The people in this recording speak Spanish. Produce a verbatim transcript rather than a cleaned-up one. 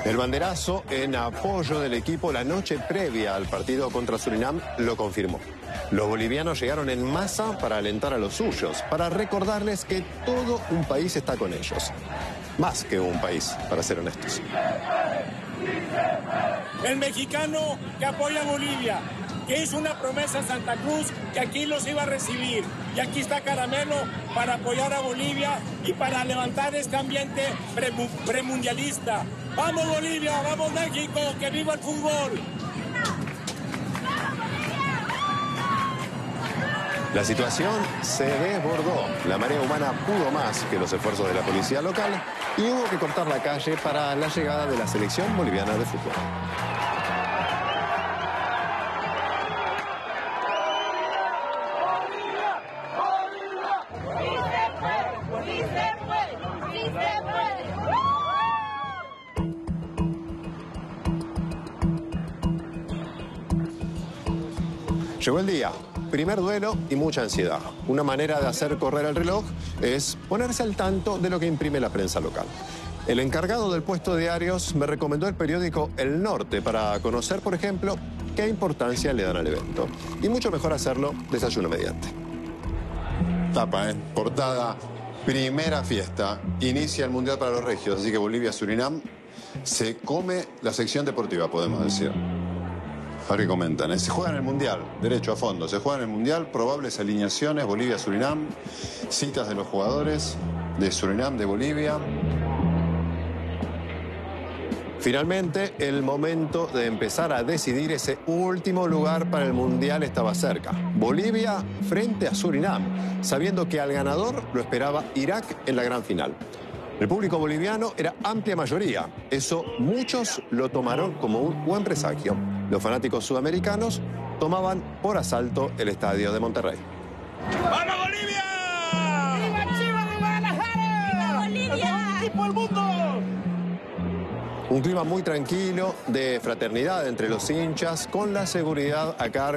El banderazo en apoyo del equipo la noche previa al partido contra Surinam lo confirmó. Los bolivianos llegaron en masa para alentar a los suyos, para recordarles que todo un país está con ellos. Más que un país, para ser honestos. El mexicano que apoya a Bolivia, que hizo una promesa a Santa Cruz que aquí los iba a recibir. Y aquí está Caramelo para apoyar a Bolivia y para levantar este ambiente pre- premundialista. ¡Vamos Bolivia! ¡Vamos México! ¡Que viva el fútbol! La situación se desbordó. La marea humana pudo más que los esfuerzos de la policía local y hubo que cortar la calle para la llegada de la selección boliviana de fútbol. Llegó el día. Primer duelo y mucha ansiedad. Una manera de hacer correr el reloj es ponerse al tanto de lo que imprime la prensa local. El encargado del puesto de diarios me recomendó el periódico El Norte para conocer, por ejemplo, qué importancia le dan al evento. Y mucho mejor hacerlo desayuno mediante. Tapa, ¿eh? Portada. Primera fiesta. Inicia el Mundial para los Regios, así que Bolivia-Surinam se come la sección deportiva, podemos decir. A ver qué comentan. Se juega en el Mundial, derecho a fondo. Se juega en el Mundial, probables alineaciones, Bolivia-Surinam, citas de los jugadores de Surinam, de Bolivia. Finalmente, el momento de empezar a decidir ese último lugar para el Mundial estaba cerca. Bolivia frente a Surinam, sabiendo que al ganador lo esperaba Irak en la gran final. El público boliviano era amplia mayoría. Eso muchos lo tomaron como un buen presagio. Los fanáticos sudamericanos tomaban por asalto el estadio de Monterrey. ¡Vamos Bolivia! ¡Viva Chivas de Guadalajara! ¡Viva Bolivia! ¡El mejor equipo del mundo! Un clima muy tranquilo, de fraternidad entre los hinchas, con la seguridad a cargo.